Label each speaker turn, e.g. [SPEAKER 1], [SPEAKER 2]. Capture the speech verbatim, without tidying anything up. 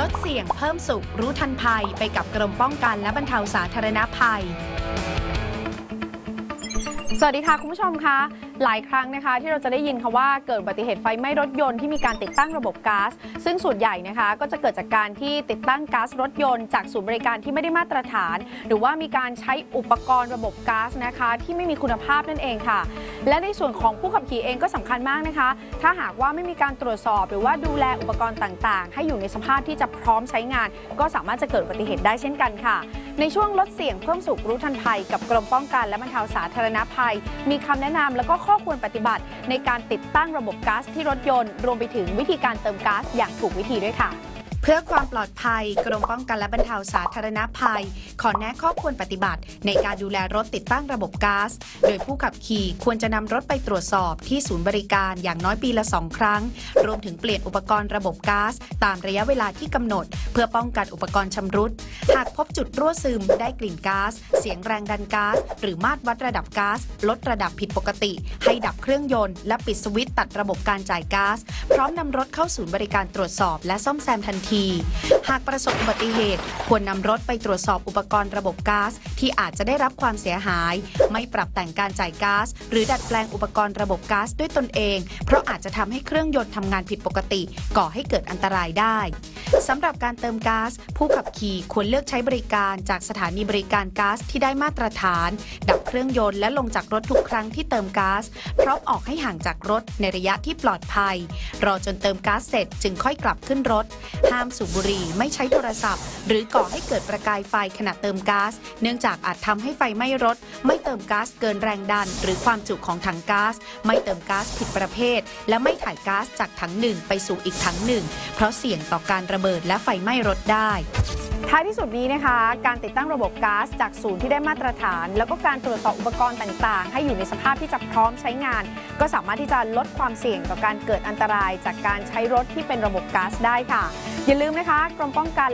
[SPEAKER 1] ดเสี่ยงเพิ่มสุขรู้ทันภัยไปกับกรมป้องกันและบรรเทาสาธารณภัย
[SPEAKER 2] สวัสดีค่ะคุณผู้ชมคะหลายครั้งนะคะที่เราจะได้ยินคำว่าเกิดอุบัติเหตุไฟไหม้รถยนต์ที่มีการติดตั้งระบบก๊าซซึ่งส่วนใหญ่นะคะก็จะเกิดจากการที่ติดตั้งก๊าซรถยนต์จากศูนย์บริการที่ไม่ได้มาตรฐานหรือว่ามีการใช้อุปกรณ์ระบบก๊าซนะคะที่ไม่มีคุณภาพนั่นเองค่ะและในส่วนของผู้ขับขี่เองก็สำคัญมากนะคะถ้าหากว่าไม่มีการตรวจสอบหรือว่าดูแลอุปกรณ์ต่างๆให้อยู่ในสภาพที่จะพร้อมใช้งานก็สามารถจะเกิดอุบัติเหตุได้เช่นกันค่ะในช่วงลดเสี่ยงเพิ่มสุขรู้ทันภัยกับกรมป้องกันและบรรเทาสาธารณภัยมีคำแนะนำและก็ข้อควรปฏิบัติในการติดตั้งระบบก๊าซที่รถยนต์รวมไปถึงวิธีการเติมก๊าซอย่างถูกวิธีด้วยค่ะ
[SPEAKER 1] เพื่อความปลอดภัยกรมป้องกันและบรรเทาสาธารณภัยขอแนะข้อควรปฏิบัติในการดูแลรถติดตั้งระบบก๊าซโดยผู้ขับขี่ควรจะนำรถไปตรวจสอบที่ศูนย์บริการอย่างน้อยปีละสองครั้งรวมถึงเปลี่ยนอุปกรณ์ระบบก๊าซตามระยะเวลาที่กำหนดเพื่อป้องกันอุปกรณ์ชำรุดหากพบจุดรั่วซึมได้กลิ่นก๊าซเสียงแรงดันก๊าซหรือมาตรวัดระดับก๊าซลดระดับผิดปกติให้ดับเครื่องยนต์และปิดสวิตช์ตัดระบบการจ่ายก๊าซพร้อมนำรถเข้าศูนย์บริการตรวจสอบและซ่อมแซมทันทีหากประสบอุบัติเหตุควรนำรถไปตรวจสอบอุปกรณ์ระบบก๊าซที่อาจจะได้รับความเสียหายไม่ปรับแต่งการจ่ายก๊าซหรือดัดแปลงอุปกรณ์ระบบก๊าซด้วยตนเองเพราะอาจจะทำให้เครื่องยนต์ทำงานผิดปกติก่อให้เกิดอันตรายได้สำหรับการเติมก๊าซผู้ขับขี่ควรเลือกใช้บริการจากสถานีบริการก๊าซที่ได้มาตรฐานดับเครื่องยนต์และลงจากรถทุกครั้งที่เติมก๊าซพร้อมออกให้ห่างจากรถในระยะที่ปลอดภัยรอจนเติมก๊าซเสร็จจึงค่อยกลับขึ้นรถห้ามสูบบุหรี่ไม่ใช้โทรศัพท์หรือก่อให้เกิดประกายไฟขณะเติมก๊าซเนื่องจากอาจทำให้ไฟไหม้รถไม่เติมก๊าซเกินแรงดันหรือความจุของถังก๊าซไม่เติมก๊าซผิดประเภทและไม่ถ่ายก๊าซจากถังหนึ่งไปสู่อีกถังหนึ่งเพราะเสี่ยงต่อการระเบิดและไฟไหม้รถได้
[SPEAKER 2] ท้ายที่สุดนี้นะคะการติดตั้งระบบก๊าซจากศูนย์ที่ได้มาตรฐานแล้วก็การตรวจสอบอุปกรณ์ต่างๆให้อยู่ในสภาพที่จะพร้อมใช้งานก็สามารถที่จะลดความเสี่ยงต่อการเกิดอันตรายจากการใช้รถที่เป็นระบบก๊าซได้ค่ะอย่าลืมนะคะกรมป้องกัน